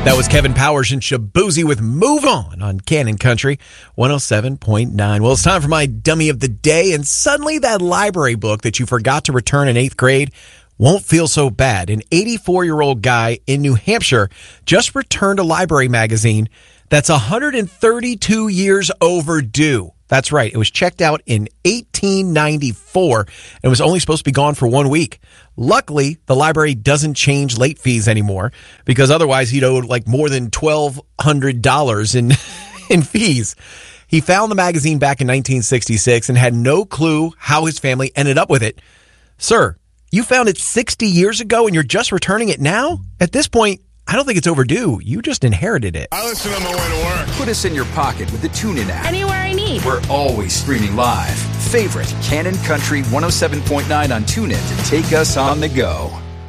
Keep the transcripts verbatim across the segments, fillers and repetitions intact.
That was Kevin Powers and Shabuzi with Move On on Cannon Country one oh seven point nine. Well, it's time for my dummy of the day, and suddenly that library book that you forgot to return in eighth grade won't feel so bad. An eighty-four-year-old guy in New Hampshire just returned a library magazine that's one hundred thirty-two years overdue. That's right. It was checked out in eighteen ninety-four and was only supposed to be gone for one week. Luckily, the library doesn't change late fees anymore, because otherwise he'd owe like more than twelve hundred dollars in, in fees. He found the magazine back in nineteen sixty-six and had no clue how his family ended up with it. Sir, you found it sixty years ago and you're just returning it now? At this point, I don't think it's overdue. You just inherited it. I listen on my way to work. Put us in your pocket with the TuneIn app. Anywhere I need. We're always streaming live. Favorite Cannon Country one oh seven point nine on TuneIn to take us on the go.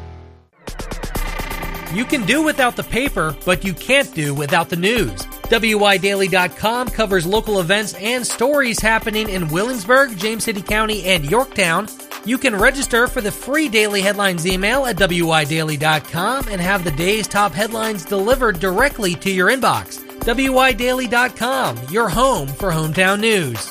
You can do without the paper, but you can't do without the news. W Y Daily dot com covers local events and stories happening in Williamsburg, James City County, and Yorktown. You can register for the free Daily Headlines email at W Y Daily dot com and have the day's top headlines delivered directly to your inbox. W Y Daily dot com, your home for hometown news.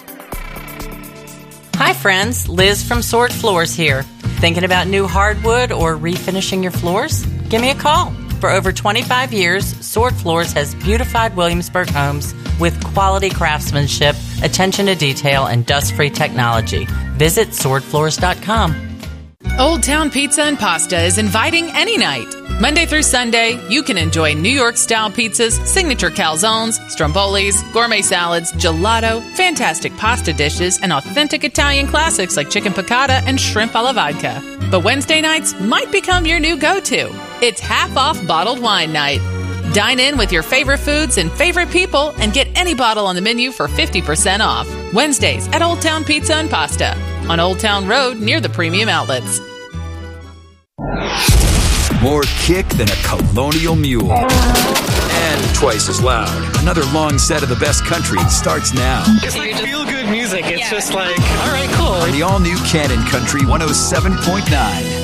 Hi friends, Liz from Sword Floors here. Thinking about new hardwood or refinishing your floors? Give me a call. For over twenty-five years, Sword Floors has beautified Williamsburg homes with quality craftsmanship, attention to detail, and dust-free technology. Visit sword floors dot com. Old Town Pizza and Pasta is inviting any night. Monday through Sunday, you can enjoy New York-style pizzas, signature calzones, strombolis, gourmet salads, gelato, fantastic pasta dishes, and authentic Italian classics like chicken piccata and shrimp alla vodka. But Wednesday nights might become your new go-to. It's half-off bottled wine night. Dine in with your favorite foods and favorite people and get any bottle on the menu for fifty percent off. Wednesdays at Old Town Pizza and Pasta on Old Town Road near the Premium Outlets. More kick than a colonial mule. And twice as loud. Another long set of the best country starts now. It's like feel-good music. It's yeah. just like, all right, cool. The all-new Cannon Country one oh seven point nine.